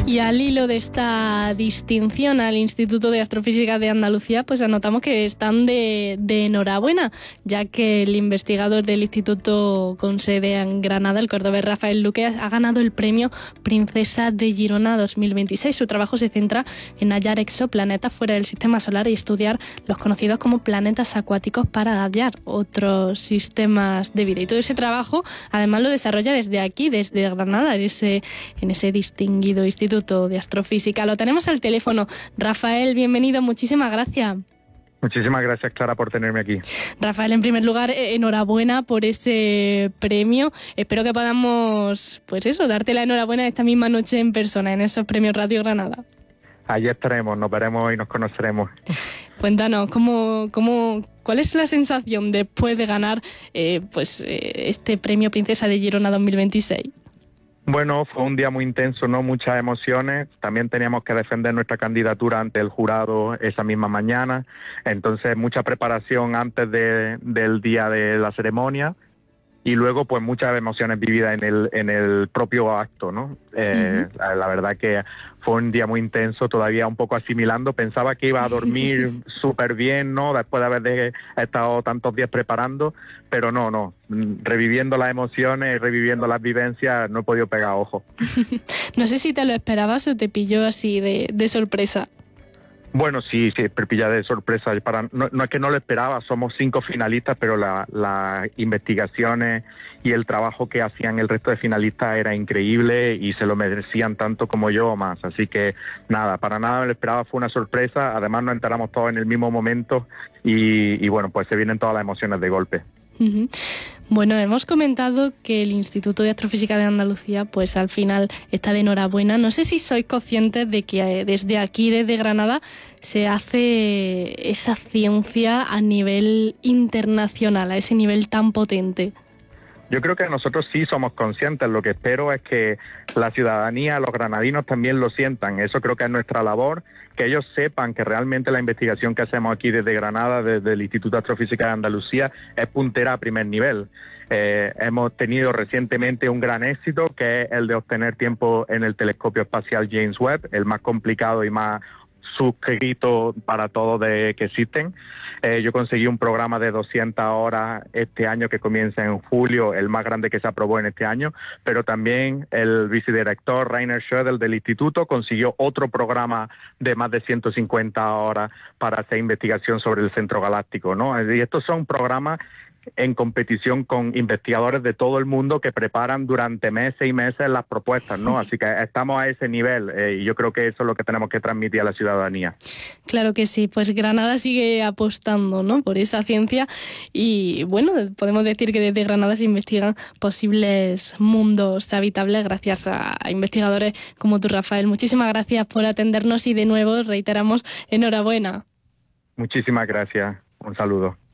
Y al hilo de esta distinción al Instituto de Astrofísica de Andalucía, pues anotamos que están de enhorabuena, ya que el investigador del instituto con sede en Granada, el cordobés Rafael Luque, ha ganado el premio Princesa de Girona 2026. Su trabajo se centra en hallar exoplanetas fuera del sistema solar y estudiar los conocidos como planetas acuáticos para hallar otros sistemas de vida. Y todo ese trabajo, además, lo desarrolla desde aquí, desde Granada, en ese distinguido Instituto de Astrofísica. Lo tenemos al teléfono. Rafael, bienvenido, muchísimas gracias. Muchísimas gracias, Clara, por tenerme aquí. Rafael, en primer lugar, enhorabuena por ese premio. Espero que podamos, darte la enhorabuena esta misma noche en persona, en esos premios Radio Granada. Allí estaremos, nos veremos y nos conoceremos. Cuéntanos, ¿cuál es la sensación después de ganar este premio Princesa de Girona 2026? Bueno, fue un día muy intenso, ¿no? Muchas emociones. También teníamos que defender nuestra candidatura ante el jurado esa misma mañana. Entonces, mucha preparación antes del día de la ceremonia. Y luego, pues, muchas emociones vividas en el propio acto, ¿no? La verdad que fue un día muy intenso, todavía un poco asimilando. Pensaba que iba a dormir súper bien, ¿no? Después de haber estado tantos días preparando, pero no. Reviviendo las emociones, reviviendo las vivencias, no he podido pegar ojo. No sé si te lo esperabas o te pilló así de sorpresa. Bueno, sí, pilla de sorpresa. No es que no lo esperaba, somos 5 finalistas, pero las investigaciones y el trabajo que hacían el resto de finalistas era increíble y se lo merecían tanto como yo o más. Así que nada, para nada me lo esperaba, fue una sorpresa. Además nos enteramos todos en el mismo momento y bueno, pues se vienen todas las emociones de golpe. Bueno, hemos comentado que el Instituto de Astrofísica de Andalucía, pues al final está de enhorabuena. No sé si sois conscientes de que desde aquí, desde Granada, se hace esa ciencia a nivel internacional, a ese nivel tan potente. Yo creo que nosotros sí somos conscientes. Lo que espero es que la ciudadanía, los granadinos también lo sientan. Eso creo que es nuestra labor, que ellos sepan que realmente la investigación que hacemos aquí desde Granada, desde el Instituto de Astrofísica de Andalucía, es puntera a primer nivel. Hemos tenido recientemente un gran éxito, que es el de obtener tiempo en el telescopio espacial James Webb, el más complicado y más suscrito para todos que existen. Yo conseguí un programa de 200 horas este año que comienza en julio, el más grande que se aprobó en este año, pero también el vicedirector Rainer Schödel del instituto consiguió otro programa de más de 150 horas para hacer investigación sobre el centro galáctico, ¿no? Y estos son programas en competición con investigadores de todo el mundo que preparan durante meses y meses las propuestas, ¿no? Así que estamos a ese nivel y yo creo que eso es lo que tenemos que transmitir a la ciudadanía. Claro que sí, pues Granada sigue apostando, ¿no?, por esa ciencia y, bueno, podemos decir que desde Granada se investigan posibles mundos habitables gracias a investigadores como tú, Rafael. Muchísimas gracias por atendernos y de nuevo reiteramos enhorabuena. Muchísimas gracias. Un saludo.